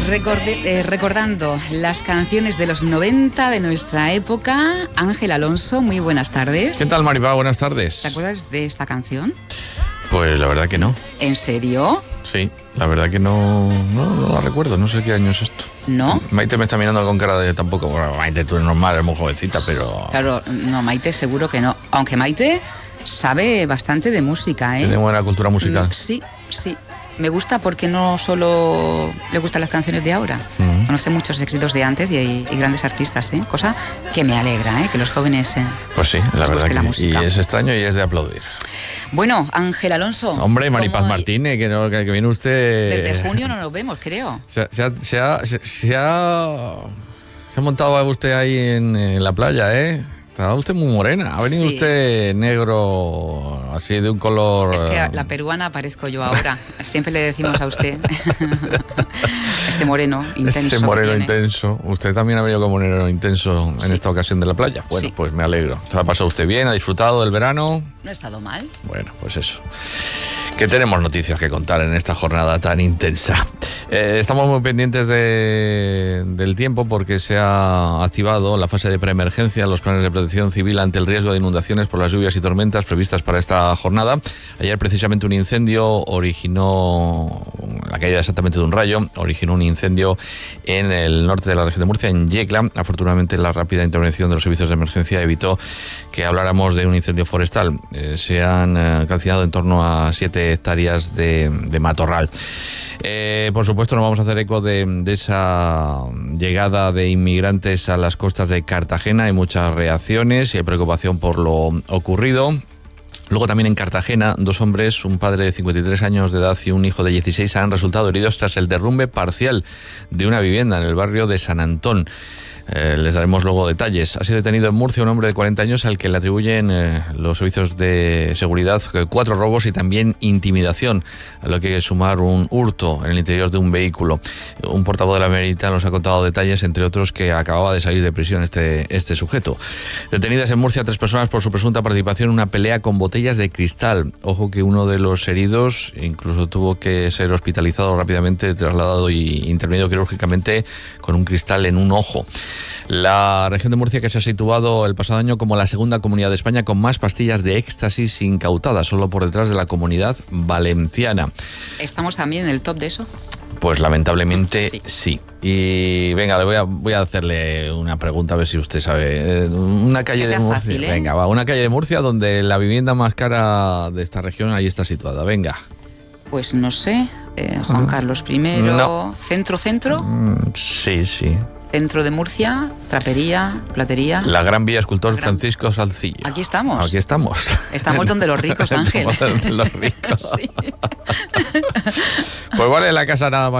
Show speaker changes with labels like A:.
A: Recordando las canciones de los 90 de nuestra época. Ángel Alonso, muy buenas tardes.
B: ¿Qué tal, Maripá? Buenas tardes.
A: ¿Te acuerdas de esta canción?
B: Pues la verdad que no.
A: ¿En serio?
B: Sí, la verdad que no la recuerdo, no sé qué año es esto.
A: ¿No?
B: Maite me está mirando con cara de tampoco. Bueno, Maite, tú eres normal, eres muy jovencita, pero...
A: Claro, no, Maite seguro que no. Aunque Maite sabe bastante de música, ¿eh?
B: Tiene buena cultura musical.
A: Sí. Me gusta porque no solo le gustan las canciones de ahora, conoce muchos éxitos de antes y grandes artistas, ¿eh? Cosa que me alegra, ¿eh? Que los jóvenes
B: pues sí, la verdad que
A: la música.
B: Y es extraño y es de aplaudir.
A: Bueno, Ángel Alonso.
B: Hombre, Maripaz Martínez, que viene usted...
A: Desde junio no nos vemos, creo.
B: Se ha montado usted ahí en la playa, ¿eh? Estaba usted muy morena. Ha venido usted negro, así de un color...
A: Es que la peruana parezco yo ahora. Siempre le decimos a usted. Ese moreno intenso.
B: Ese moreno intenso. Usted también ha venido como moreno intenso en esta ocasión de la playa. Bueno, pues me alegro. ¿Se la ha pasado usted bien? ¿Ha disfrutado del verano?
A: No ha estado mal.
B: Bueno, pues eso. Que tenemos noticias que contar en esta jornada tan intensa. Estamos muy pendientes del tiempo porque se ha activado la fase de preemergencia en los planes de protección civil ante el riesgo de inundaciones por las lluvias y tormentas previstas para esta jornada. Ayer precisamente un incendio originó, la caída exactamente de un rayo, originó un incendio en el norte de la región de Murcia, en Yecla. Afortunadamente la rápida intervención de los servicios de emergencia evitó que habláramos de un incendio forestal. Se han calcinado en torno a 7 hectáreas de matorral. Por supuesto, no vamos a hacer eco de esa llegada de inmigrantes a las costas de Cartagena. Hay muchas reacciones y hay preocupación por lo ocurrido. Luego también en Cartagena, 2 hombres, un padre de 53 años de edad y un hijo de 16, han resultado heridos tras el derrumbe parcial de una vivienda en el barrio de San Antón. Les daremos luego detalles. Ha sido detenido en Murcia un hombre de 40 años al que le atribuyen los servicios de seguridad 4 robos y también intimidación, a lo que hay que sumar un hurto en el interior de un vehículo. Un portavoz de la Merita nos ha contado detalles, entre otros que acababa de salir de prisión este sujeto. Detenidas en Murcia 3 personas por su presunta participación en una pelea con botellas de cristal. Ojo que uno de los heridos incluso tuvo que ser hospitalizado rápidamente, trasladado y intervenido quirúrgicamente con un cristal en un ojo. La región de Murcia, que se ha situado el pasado año como la segunda comunidad de España con más pastillas de éxtasis incautadas, solo por detrás de la Comunidad Valenciana.
A: ¿Estamos también en el top de eso?
B: Pues lamentablemente sí. Y venga, voy a hacerle una pregunta a ver si usted sabe. Una calle de Murcia.
A: Fácil, ¿eh?
B: Venga, una calle de Murcia donde la vivienda más cara de esta región ahí está situada. Venga.
A: Pues no sé. Juan Carlos I. No. ¿Centro?
B: Sí.
A: Centro de Murcia, trapería, platería.
B: La Gran Vía Escultor Francisco Salcillo.
A: Aquí estamos. Estamos donde los ricos, Ángel.
B: Estamos donde los ricos.
A: Sí.
B: Pues vale la casa nada más